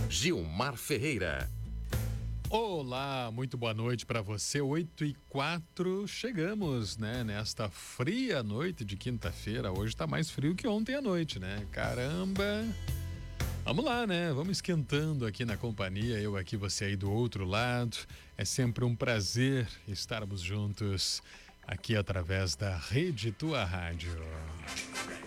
Gilmar Ferreira. Olá, muito boa noite para você. 8h04, chegamos, né? Nesta fria noite de quinta-feira. Hoje tá mais frio que ontem à noite, né? Caramba! Vamos lá, né? Vamos esquentando aqui na companhia, eu aqui, você aí do outro lado. É sempre um prazer estarmos juntos aqui através da Rede Tua Rádio.